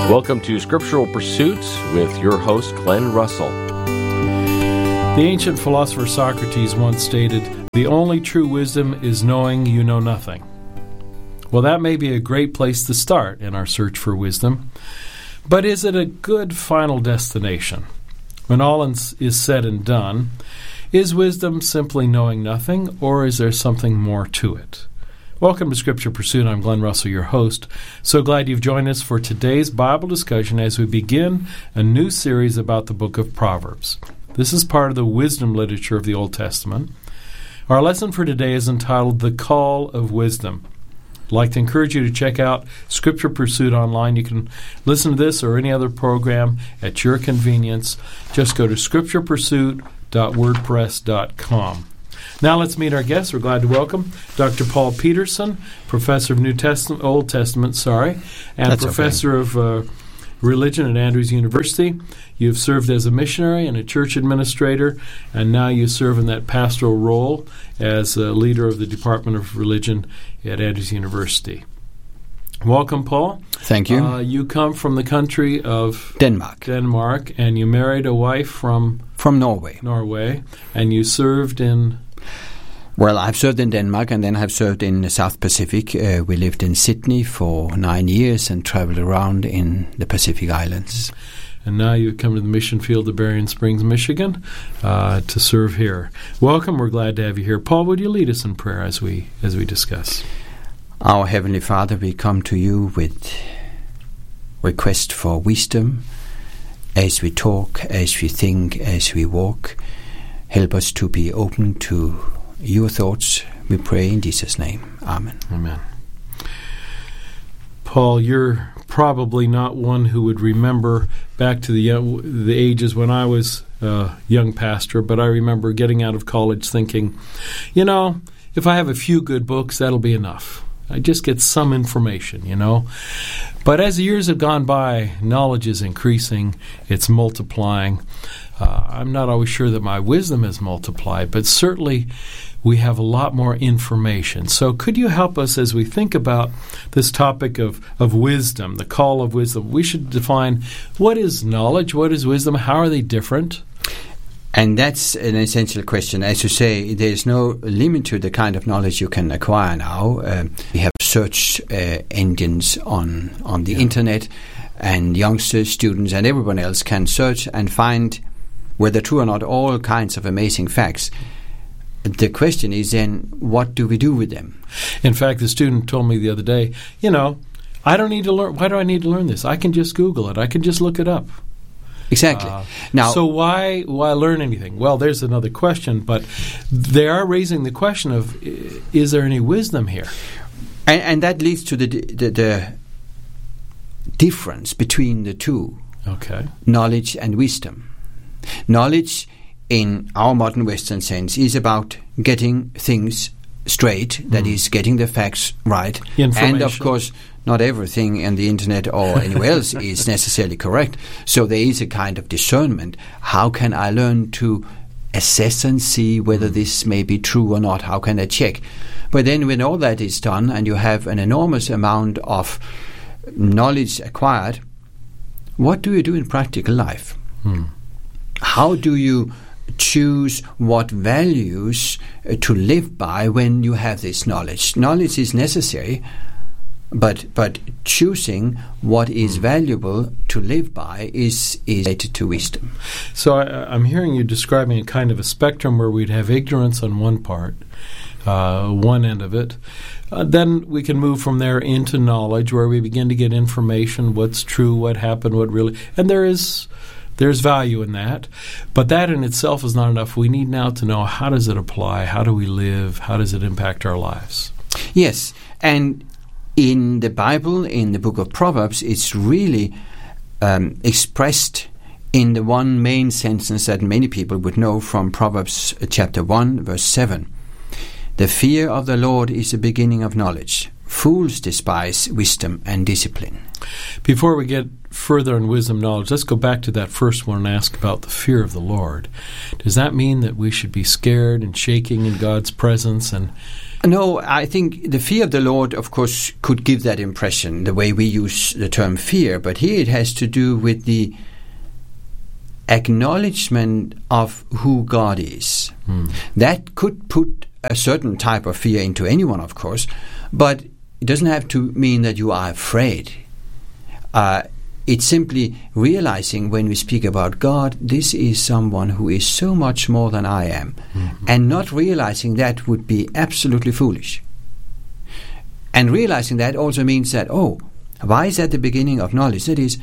Welcome to Scriptural Pursuits with your host, Glenn Russell. The ancient philosopher Socrates once stated, "The only true wisdom is knowing you know nothing." Well, that may be a great place to start in our search for wisdom, but is it a good final destination? When all is said and done, is wisdom simply knowing nothing, or is there something more to it? Welcome to Scripture Pursuit. I'm Glenn Russell, your host. So glad you've joined us for today's Bible discussion as we begin a new series about the book of Proverbs. This is part of the wisdom literature of the Old Testament. Our lesson for today is entitled The Call of Wisdom. I'd like to encourage you to check out Scripture Pursuit online. You can listen to this or any other program at your convenience. Just go to scripturepursuit.wordpress.com. Now let's meet our guests. We're glad to welcome Dr. Paul Peterson, professor of Old Testament, and professor of religion at Andrews University. You've served as a missionary and a church administrator, and now you serve in that pastoral role as a leader of the Department of Religion at Andrews University. Welcome, Paul. Thank you. You come from the country of Denmark, and you married a wife from Norway, and you served in. Well, I've served in Denmark, and then I've served in the South Pacific. We lived in Sydney for 9 years and traveled around in the Pacific Islands. And now you come to the mission field of Berrien Springs, Michigan, to serve here. Welcome. We're glad to have you here. Paul, would you lead us in prayer as we discuss? Our Heavenly Father, we come to you with request for wisdom as we talk, as we think, as we walk. Help us to be open to your thoughts, we pray in Jesus' name. Amen. Amen. Paul, you're probably not one who would remember back to the ages when I was a young pastor, but I remember getting out of college thinking, if I have a few good books, that'll be enough. I just get some information, But as the years have gone by, knowledge is increasing, it's multiplying. I'm not always sure that my wisdom has multiplied, but certainly we have a lot more information. So could you help us as we think about this topic of wisdom, the call of wisdom? We should define what is knowledge, what is wisdom, how are they different? And that's an essential question. As you say, there's no limit to the kind of knowledge you can acquire now. We have search engines on the internet, and youngsters, students, and everyone else can search and find, whether true or not, all kinds of amazing facts. The question is then, what do we do with them? In fact, the student told me the other day, I don't need to learn. Why do I need to learn this? I can just Google it. I can just look it up. Exactly. So why learn anything? Well, there's another question, but they are raising the question of, is there any wisdom here? And that leads to the difference between the two. Okay. Knowledge and wisdom. Knowledge, in our modern Western sense, is about getting things straight, that is, getting the facts right. And, of course, not everything in the internet or anywhere else is necessarily correct. So there is a kind of discernment. How can I learn to assess and see whether this may be true or not? How can I check? But then when all that is done and you have an enormous amount of knowledge acquired, what do you do in practical life? How do you choose what values to live by when you have this knowledge? Knowledge is necessary, but choosing what is valuable to live by is related to wisdom. So I'm hearing you describing a kind of a spectrum where we'd have ignorance on one part, one end of it. Then we can move from there into knowledge, where we begin to get information, what's true, what happened, what really... And there's value in that, but that in itself is not enough. We need now to know, how does it apply? How do we live? How does it impact our lives? Yes, and in the Bible, in the book of Proverbs, it's really expressed in the one main sentence that many people would know from Proverbs chapter 1, verse 7. The fear of the Lord is the beginning of knowledge. Fools despise wisdom and discipline. Before we get further in wisdom knowledge, let's go back to that first one and ask about the fear of the Lord. Does that mean that we should be scared and shaking in God's presence? And No, I think the fear of the Lord, of course, could give that impression, the way we use the term fear. But here it has to do with the acknowledgement of who God is. That could put a certain type of fear into anyone, of course, but it doesn't have to mean that you are afraid. It's simply realizing when we speak about God, this is someone who is so much more than I am. And not realizing that would be absolutely foolish. And realizing that also means that, why is that the beginning of knowledge? That is,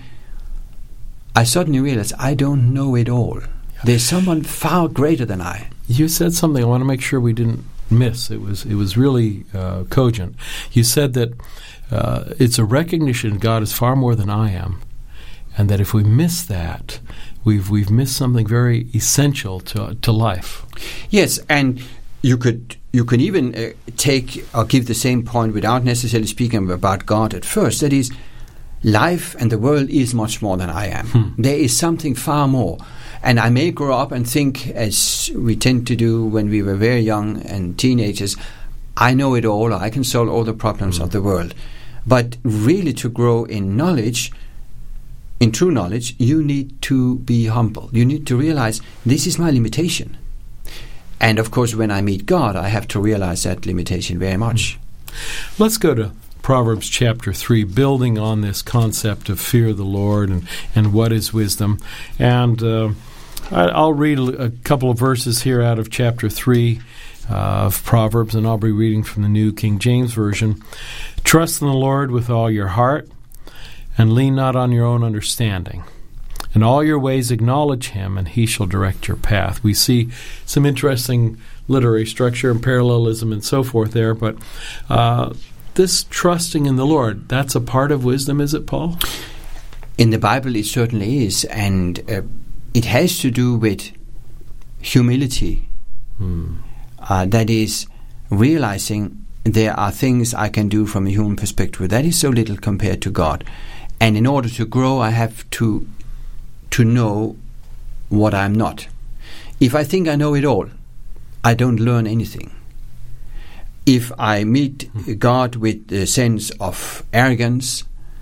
I suddenly realize I don't know it all. There's someone far greater than I. You said something I want to make sure we didn't miss. It was really cogent. You said that it's a recognition God is far more than I am, and that if we miss that, we've missed something very essential to life. Yes, and you could even take or give the same point without necessarily speaking about God at first. That is, life and the world is much more than I am. There is something far more. And I may grow up and think, as we tend to do when we were very young and teenagers, I know it all, or I can solve all the problems of the world. But really to grow in knowledge, in true knowledge, you need to be humble. You need to realize this is my limitation. And of course, when I meet God, I have to realize that limitation very much. Let's go to Proverbs chapter 3, building on this concept of fear of the Lord and what is wisdom. And I'll read a couple of verses here out of chapter 3 of Proverbs, and I'll be reading from the New King James Version. Trust in the Lord with all your heart, and lean not on your own understanding. In all your ways acknowledge him, and he shall direct your path. We see some interesting literary structure and parallelism and so forth there, but this trusting in the Lord, that's a part of wisdom, is it, Paul? In the Bible, it certainly is, and it has to do with humility. That is, realizing there are things I can do from a human perspective that is so little compared to God. And in order to grow, I have to know what I'm not. If I think I know it all, I don't learn anything. If I meet God with a sense of arrogance,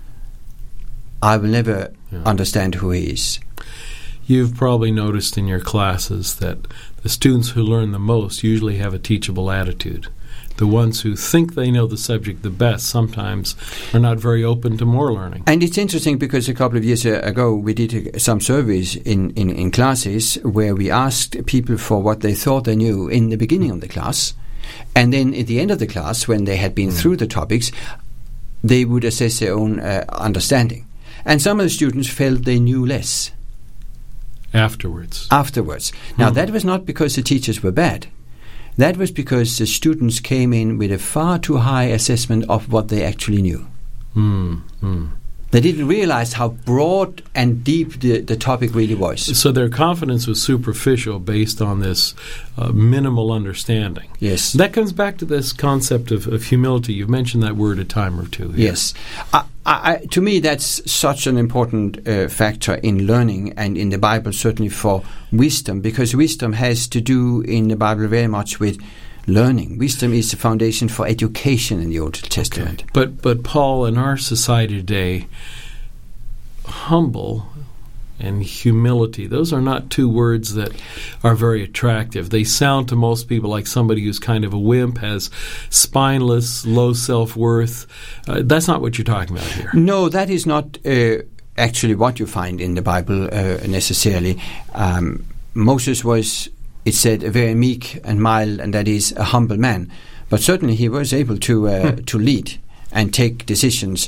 I will never understand who he is. You've probably noticed in your classes that the students who learn the most usually have a teachable attitude. The ones who think they know the subject the best sometimes are not very open to more learning. And it's interesting because a couple of years ago we did some surveys in classes where we asked people for what they thought they knew in the beginning of the class. And then at the end of the class, when they had been through the topics, they would assess their own understanding. And some of the students felt they knew less. Afterwards. Now, that was not because the teachers were bad. That was because the students came in with a far too high assessment of what they actually knew. They didn't realize how broad and deep the topic really was. So their confidence was superficial based on this minimal understanding. Yes. That comes back to this concept of humility. You've mentioned that word a time or two here. Yes. To me, that's such an important factor in learning and in the Bible, certainly for wisdom, because wisdom has to do in the Bible very much with learning. Wisdom is the foundation for education in the Old Testament. Okay. But Paul, in our society today, humble and humility, those are not two words that are very attractive. They sound to most people like somebody who's kind of a wimp, has spineless, low self-worth. That's not what you're talking about here. No, that is not actually what you find in the Bible necessarily. Moses was, it said, a very meek and mild, and that is a humble man. But certainly he was able to lead and take decisions.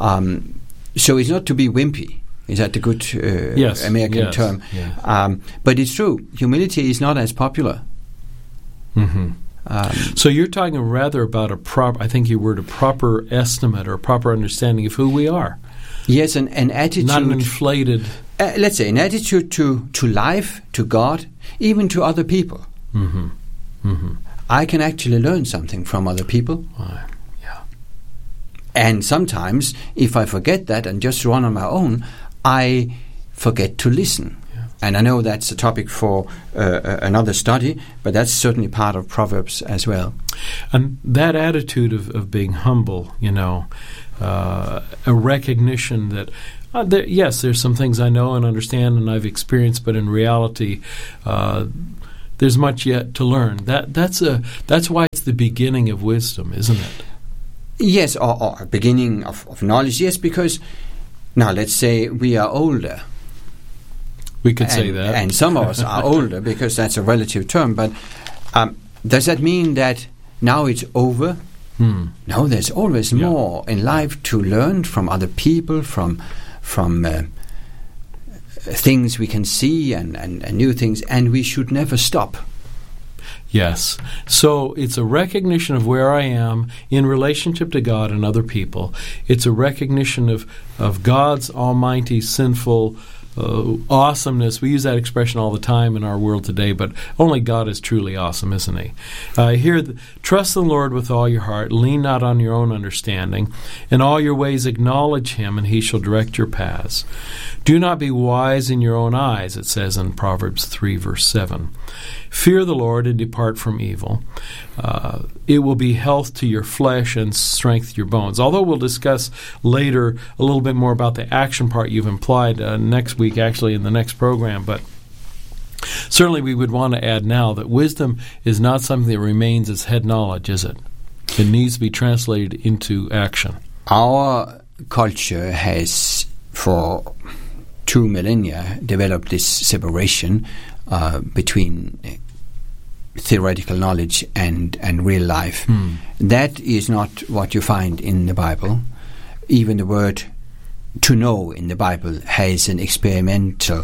So it's not to be wimpy. Is that a good American term? Yes. But it's true. Humility is not as popular. So you're talking rather about I think you word a proper estimate or a proper understanding of who we are. Yes, an attitude. Not an inflated. Let's say an attitude to life, to God, even to other people. I can actually learn something from other people. And sometimes, if I forget that and just run on my own, I forget to listen. And I know that's a topic for another study, but that's certainly part of Proverbs as well. And that attitude of being humble, a recognition that, yes, there's some things I know and understand and I've experienced, but in reality, there's much yet to learn. That's why it's the beginning of wisdom, isn't it? Yes, or beginning of knowledge. Yes, because now let's say we are older. We could say that. And some of us are older because that's a relative term. But does that mean that now it's over? No, there's always more in life to learn from other people, from things we can see and new things, and we should never stop. Yes. So it's a recognition of where I am in relationship to God and other people. It's a recognition of God's almighty, sinful awesomeness. We use that expression all the time in our world today, but only God is truly awesome, isn't He? Trust the Lord with all your heart. Lean not on your own understanding. In all your ways acknowledge Him, and He shall direct your paths. Do not be wise in your own eyes, it says in Proverbs 3, verse 7. Fear the Lord and depart from evil. It will be health to your flesh and strength to your bones. Although we'll discuss later a little bit more about the action part you've implied next week, actually in the next program. But certainly we would want to add now that wisdom is not something that remains as head knowledge, is it? It needs to be translated into action. Our culture has, for 2 millennia, developed this separation between theoretical knowledge and real life. That is not what you find in the Bible. Even the word to know in the Bible has an experiential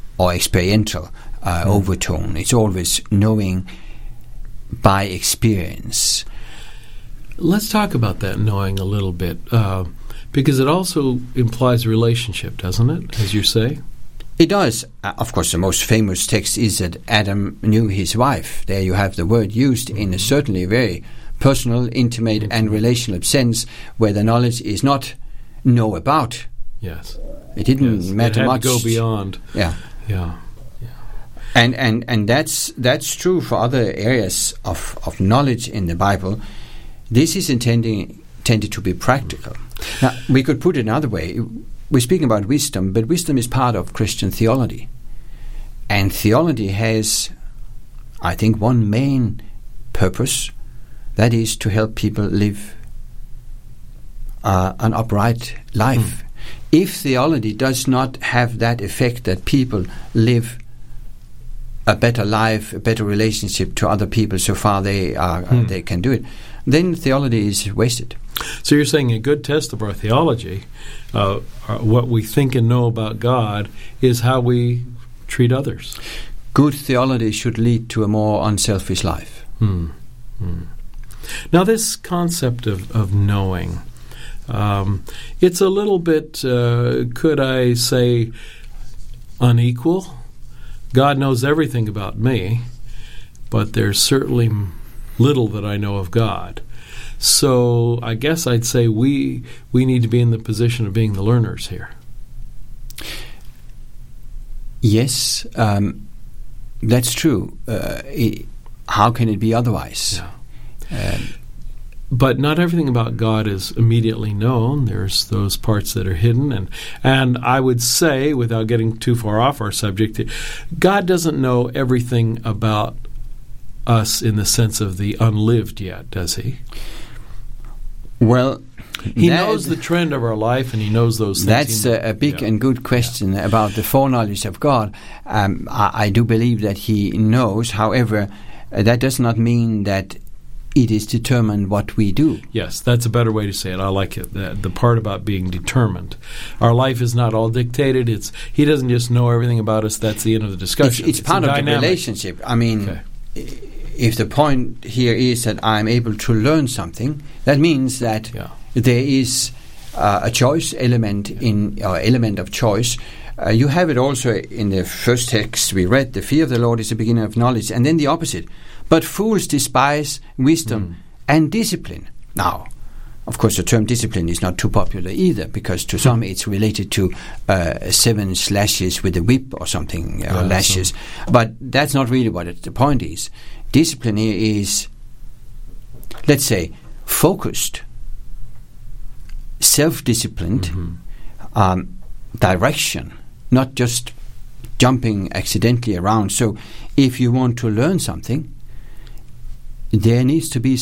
overtone. It's always knowing by experience. Let's talk about that knowing a little bit, because it also implies relationship, doesn't it, as you say? It does. Of course, the most famous text is that Adam knew his wife. There you have the word used in a certainly very personal, intimate, and relational sense, where the knowledge is not know about. Yes. It didn't matter it had much. To go beyond. Yeah. Yeah. And that's true for other areas of knowledge in the Bible. This is intended to be practical. Now, we could put it another way. We're speaking about wisdom, but wisdom is part of Christian theology. And theology has, I think, one main purpose, that is to help people live an upright life. If theology does not have that effect that people live a better life, a better relationship to other people so far they can do it, then theology is wasted. So you're saying a good test of our theology, what we think and know about God, is how we treat others. Good theology should lead to a more unselfish life. Now this concept of knowing, it's a little bit, could I say, unequal. God knows everything about me, but there's certainly little that I know of God. So I guess I'd say we need to be in the position of being the learners here. Yes, that's true. How can it be otherwise? Yeah. But not everything about God is immediately known. There's those parts that are hidden. And I would say, without getting too far off our subject, God doesn't know everything about us in the sense of the unlived yet, does He? Well, He knows the trend of our life, and He knows those things. That's a big and good question about the foreknowledge of God. I do believe that He knows. However, that does not mean that it is determined what we do. Yes, that's a better way to say it. I like it. The part about being determined. Our life is not all dictated. He doesn't just know everything about us. That's the end of the discussion. It's part of the relationship. I mean, if the point here is that I'm able to learn something, that means that there is a choice element element of choice. You have it also in the first text we read. The fear of the Lord is the beginning of knowledge, and then the opposite. But fools despise wisdom and discipline. Now, of course, the term discipline is not too popular either, because to some it's related to 7 slashes with a whip or something, or lashes. But that's not really what the point is. Discipline is, let's say, focused, self-disciplined direction, not just jumping accidentally around. So if you want to learn something, there needs to be